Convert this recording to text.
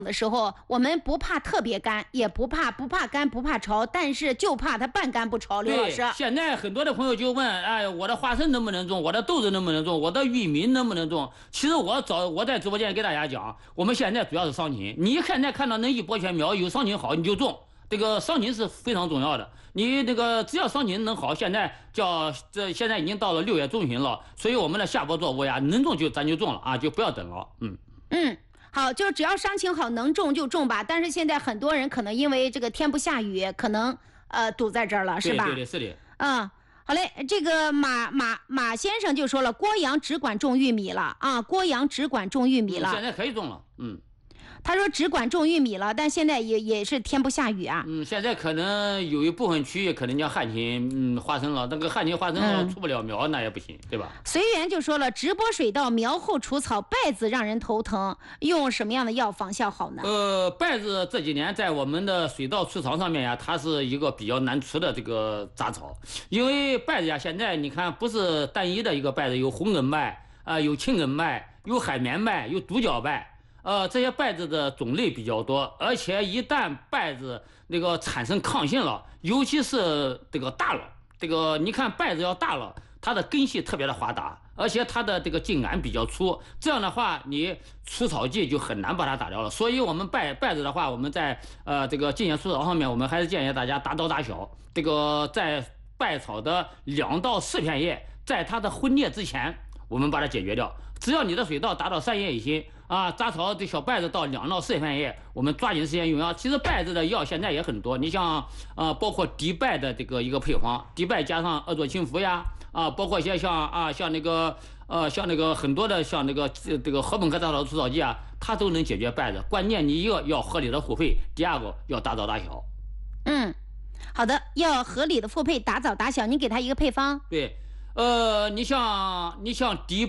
的时候，我们不怕特别干，也不怕干不怕潮，但是就怕它半干不潮。刘老师， 现在很多的朋友就问，哎，我的花生能不能种？我的豆子能不能种？我的玉米能不能种？其实我在直播间给大家讲，我们现在主要是伤情。你现在看到能一波全苗有伤情好你就种，这个伤情是非常重要的。你这个只要伤情能好，现在现在已经到了6月中旬了，所以我们的下播作物呀，能种咱就种了啊，就不要等了。 好，就只要伤情好，能种就种吧。但是现在很多人可能因为这个天不下雨，可能堵在这儿了，是吧？ 对，是的。 好嘞，这个马先生就说了，郭阳只管种玉米了啊，郭阳只管种玉米了， 现在可以种了， 他说只管种玉米了，但现在也是天不下雨啊。 现在可能有一部分区域可能叫旱情花生了，那个旱情花生了出不了苗，那也不行，对吧？ 随缘就说了，直播水稻苗后除草，稗子让人头疼，用什么样的药防效好呢？ 稗子这几年在我们的水稻除草上面呀，它是一个比较难除的这个杂草，因为稗子呀，现在你看不是单一的一个稗子，有红梗稗有青梗稗，有海绵稗，有独角稗。这些稗子的种类比较多，而且一旦稗子那个产生抗性了，尤其是这个大了，这个你看稗子要大了，它的根系特别的滑达，而且它的这个茎瓵比较粗，这样的话你除草剂就很难把它打掉了。所以我们稗子的话，我们在这个进行除草上面，我们还是建议大家打倒打小，这个在稗草的2到4片叶，在它的婚裂之前，我们把它解决掉。只要你的水稻达到3叶以心啊，杂草的小稗子到2到4片叶，我们抓紧时间用药。其实稗子的药现在也很多，你像包括敌稗的这个一个配方，敌稗加上鄂唑清福呀包括一些像那个很多的像这个禾本科杂草除草剂啊，它都能解决稗子。关键你一个要合理的复配，第二个要打早打小。 好的，要合理的复配，打早打小。你给他一个配方。 对，你像敌